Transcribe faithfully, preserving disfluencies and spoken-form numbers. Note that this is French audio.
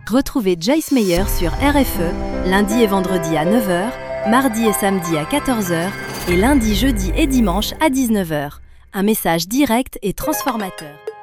Retrouvez Joyce Meyer sur R F E, lundi et vendredi à neuf heures, mardi et samedi à quatorze heures et lundi, jeudi et dimanche à dix-neuf heures. Un message direct et transformateur.